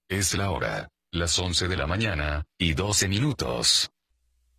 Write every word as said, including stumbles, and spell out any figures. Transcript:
Es la hora, las once de la mañana, y doce minutos.